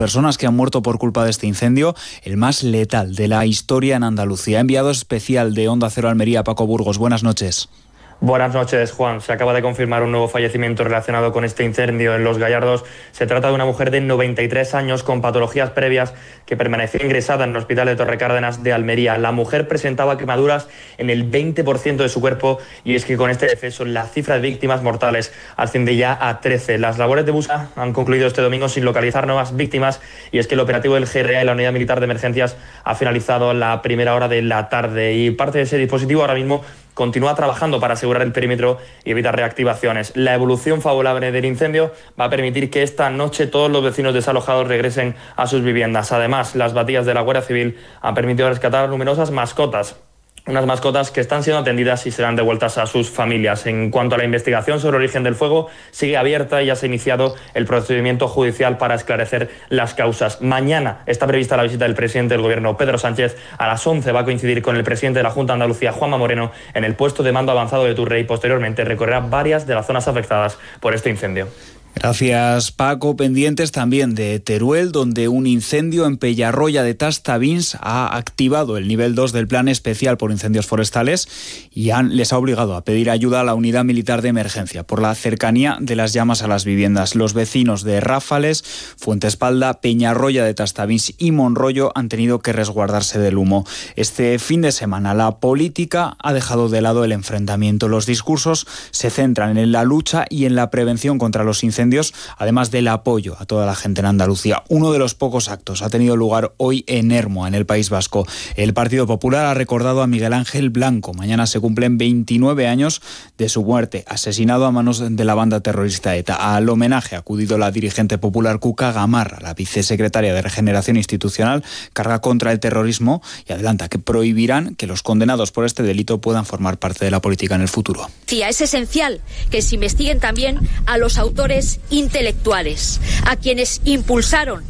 personas que han muerto por culpa de este incendio, el más letal de la historia en Andalucía. Enviado especial de Onda Cero Almería, Paco Burgos. Buenas noches. Buenas noches, Juan. Se acaba de confirmar un nuevo fallecimiento relacionado con este incendio en Los Gallardos. Se trata de una mujer de 93 años con patologías previas que permaneció ingresada en el Hospital de Torrecárdenas de Almería. La mujer presentaba quemaduras en el 20% de su cuerpo y es que con este deceso la cifra de víctimas mortales asciende ya a 13. Las labores de búsqueda han concluido este domingo sin localizar nuevas víctimas y es que el operativo del GRA y la Unidad Militar de Emergencias ha finalizado a la primera hora de la tarde y parte de ese dispositivo ahora mismo continúa trabajando para asegurar el perímetro y evitar reactivaciones. La evolución favorable del incendio va a permitir que esta noche todos los vecinos desalojados regresen a sus viviendas. Además, las baterías de la Guardia Civil han permitido rescatar numerosas mascotas. Unas mascotas que están siendo atendidas y serán devueltas a sus familias. En cuanto a la investigación sobre el origen del fuego, sigue abierta y ya se ha iniciado el procedimiento judicial para esclarecer las causas. Mañana está prevista la visita del presidente del Gobierno, Pedro Sánchez. A las 11 va a coincidir con el presidente de la Junta de Andalucía, Juanma Moreno, en el puesto de mando avanzado de Turre y posteriormente recorrerá varias de las zonas afectadas por este incendio. Gracias, Paco. Pendientes también de Teruel, donde un incendio en Pellarroya de Tastavins ha activado el nivel 2 del Plan Especial por Incendios Forestales y les ha obligado a pedir ayuda a la Unidad Militar de Emergencia por la cercanía de las llamas a las viviendas. Los vecinos de Ráfales, Fuentespalda, Peñarroya de Tastavins y Monroyo han tenido que resguardarse del humo. Este fin de semana la política ha dejado de lado el enfrentamiento. Los discursos se centran en la lucha y en la prevención contra los incendios, además del apoyo a toda la gente en Andalucía. Uno de los pocos actos ha tenido lugar hoy en Hermoa, en el País Vasco. El Partido Popular ha recordado a Miguel Ángel Blanco. Mañana se cumplen 29 años de su muerte, asesinado a manos de la banda terrorista ETA. Al homenaje ha acudido la dirigente popular Cuca Gamarra. La vicesecretaria de Regeneración Institucional carga contra el terrorismo y adelanta que prohibirán que los condenados por este delito puedan formar parte de la política en el futuro. Sí, es esencial que se investiguen también a los autores intelectuales, a quienes impulsaron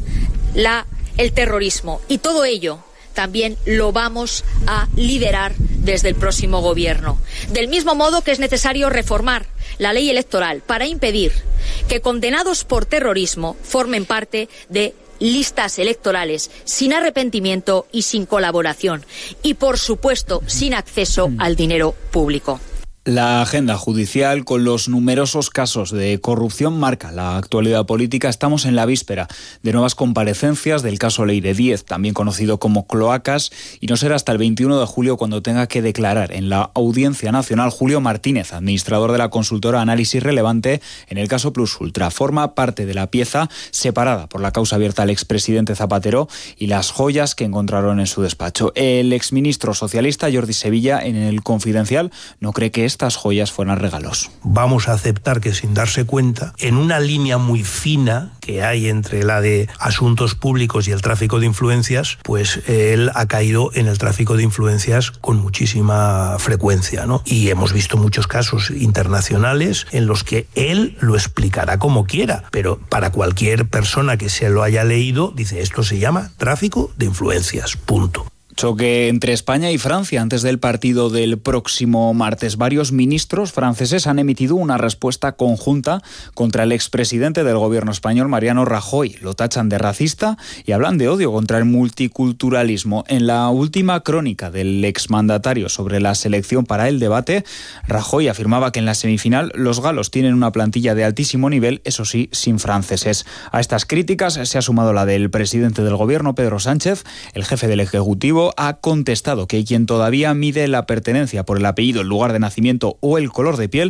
el terrorismo, y todo ello también lo vamos a liderar desde el próximo gobierno. Del mismo modo que es necesario reformar la ley electoral para impedir que condenados por terrorismo formen parte de listas electorales sin arrepentimiento y sin colaboración y, por supuesto, sin acceso al dinero público. La agenda judicial con los numerosos casos de corrupción marca la actualidad política. Estamos en la víspera de nuevas comparecencias del caso Leire 10, también conocido como Cloacas, y no será hasta el 21 de julio cuando tenga que declarar en la Audiencia Nacional Julio Martínez, administrador de la consultora Análisis Relevante, en el caso Plus Ultra. Forma parte de la pieza separada por la causa abierta al expresidente Zapatero y las joyas que encontraron en su despacho. El exministro socialista Jordi Sevilla, en el Confidencial, no cree que estas joyas fueran regalos. Vamos a aceptar que, sin darse cuenta, en una línea muy fina que hay entre la de asuntos públicos y el tráfico de influencias, pues él ha caído en el tráfico de influencias con muchísima frecuencia, ¿no? Y hemos visto muchos casos internacionales en los que él lo explicará como quiera, pero para cualquier persona que se lo haya leído, dice, esto se llama tráfico de influencias, punto. Choque entre España y Francia antes del partido del próximo martes. Varios ministros franceses han emitido una respuesta conjunta contra el expresidente del gobierno español, Mariano Rajoy. Lo tachan de racista y hablan de odio contra el multiculturalismo. En la última crónica del exmandatario sobre la selección para el debate, Rajoy afirmaba que en la semifinal los galos tienen una plantilla de altísimo nivel, eso sí, sin franceses. A estas críticas se ha sumado la del presidente del gobierno, Pedro Sánchez. El jefe del Ejecutivo ha contestado que quien todavía mide la pertenencia por el apellido, el lugar de nacimiento o el color de piel